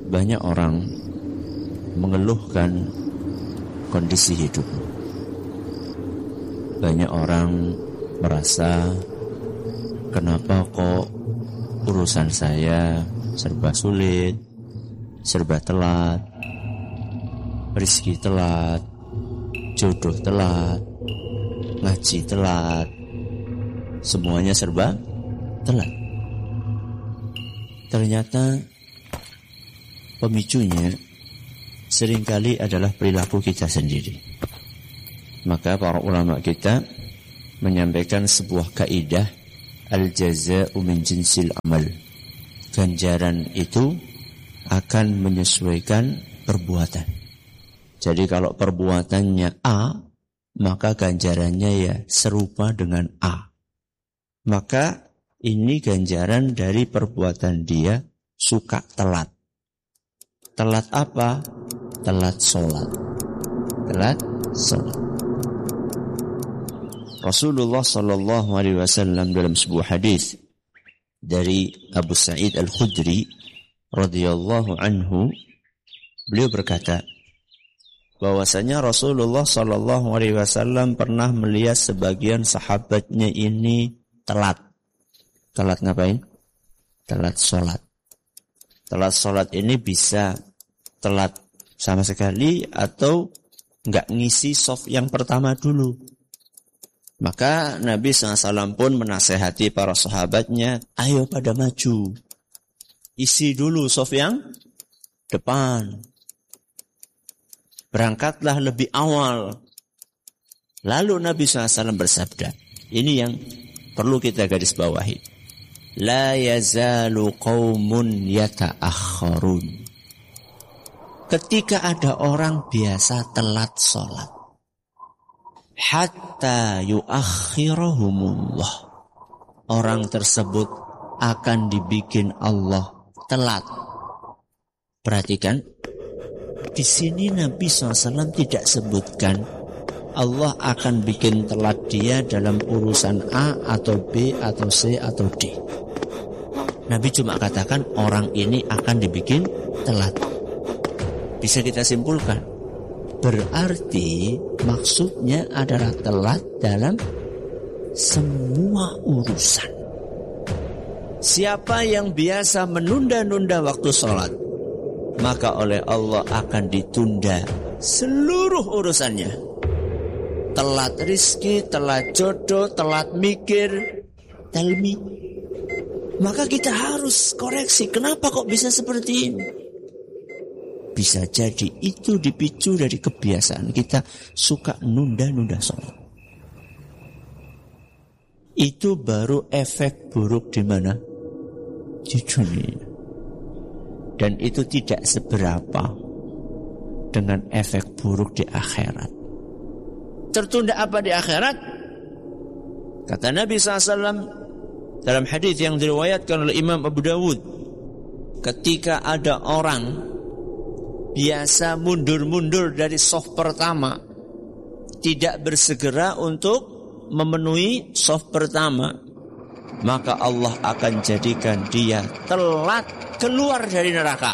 Banyak orang mengeluhkan kondisi hidup. Banyak orang merasa, kenapa kok urusan saya serba sulit, serba telat, rezeki telat, jodoh telat, ngaji telat, semuanya serba telat. Ternyata pemicunya seringkali adalah perilaku kita sendiri. Maka para ulama kita menyampaikan sebuah kaidah, al-jaza'u min jinsil amal. Ganjaran itu akan menyesuaikan perbuatan. Jadi kalau perbuatannya A, maka ganjarannya ya serupa dengan A. Maka ini ganjaran dari perbuatan dia suka telat. Telat apa? Telat sholat. Telat sholat. Rasulullah sallallahu alaihi wasallam dalam sebuah hadis dari Abu Sa'id Al-Khudri radhiyallahu anhu, beliau berkata bahwasanya Rasulullah sallallahu alaihi wasallam pernah melihat sebagian sahabatnya ini telat. Telat ngapain? Telat sholat. Telat sholat ini bisa telat sama sekali atau enggak ngisi shaf yang pertama dulu. Maka Nabi SAW pun menasehati para sahabatnya, ayo pada maju. Isi dulu shaf yang depan. Berangkatlah lebih awal. Lalu Nabi SAW bersabda, ini yang perlu kita garis bawahi. La yazalu qaumun yata'akhkharun. Ketika ada orang biasa telat sholat, hatta yuakhirahumullah, orang tersebut akan dibikin Allah telat. Perhatikan, di sini Nabi SAW tidak sebutkan Allah akan bikin telat dia dalam urusan A atau B atau C atau D. Nabi cuma katakan orang ini akan dibikin telat. Bisa kita simpulkan, berarti maksudnya adalah telat dalam semua urusan. Siapa yang biasa menunda-nunda waktu sholat, maka oleh Allah akan ditunda seluruh urusannya. Telat rizki, telat jodoh, telat mikir, telmi. Maka kita harus koreksi, kenapa kok bisa seperti ini? Bisa jadi itu dipicu dari kebiasaan kita suka nunda-nunda sholat. Itu baru efek buruk di mana? Di dunia. Dan itu tidak seberapa dengan efek buruk di akhirat. Tertunda apa di akhirat? Kata Nabi SAW dalam hadis yang diriwayatkan oleh Imam Abu Dawud, ketika ada orang biasa mundur-mundur dari shaf pertama, tidak bersegera untuk memenuhi shaf pertama, maka Allah akan jadikan dia telat keluar dari neraka.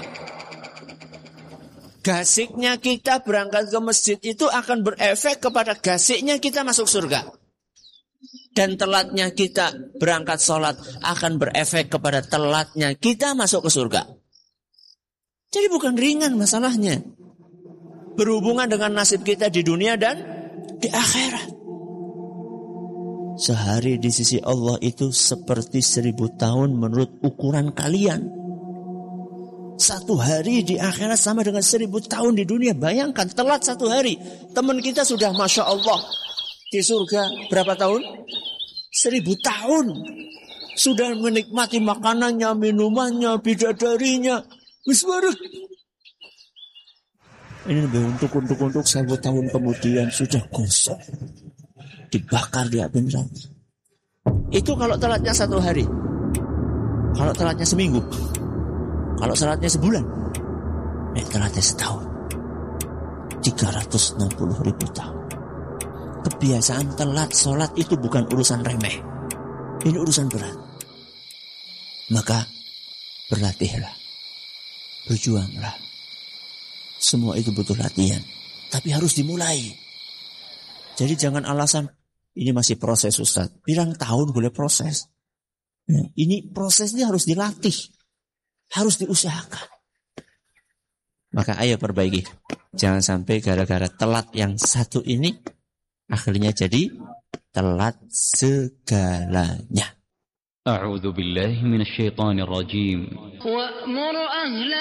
Gasiknya kita berangkat ke masjid itu akan berefek kepada gasiknya kita masuk surga. Dan telatnya kita berangkat sholat akan berefek kepada telatnya kita masuk ke surga. Jadi bukan ringan masalahnya. Berhubungan dengan nasib kita di dunia dan di akhirat. Sehari di sisi Allah itu seperti 1000 tahun menurut ukuran kalian. Satu hari di akhirat sama dengan 1000 tahun di dunia. Bayangkan telat satu hari. Teman kita sudah Masya Allah di surga berapa tahun? 1000 tahun. Sudah menikmati makanannya, minumannya, bidadarinya. Wisbarek. Ini lebih untuk 1000 tahun kemudian sudah gosok. Dibakar di api neraka. Itu kalau telatnya satu hari. Kalau telatnya seminggu. Kalau telatnya sebulan. Telatnya setahun. 360.000 tahun. Kebiasaan telat sholat itu bukan urusan remeh. Ini urusan berat. Maka berlatihlah. Berjuanglah. Semua itu butuh latihan. Tapi harus dimulai. Jadi jangan alasan, ini masih proses Ustaz. Pirang tahun boleh proses. Ini prosesnya harus dilatih. Harus diusahakan. Maka ayo perbaiki. Jangan sampai gara-gara telat yang satu ini, akhirnya jadi telat segalanya. A'udzu billahi minasyaitonir rajim. Wa'mur ahla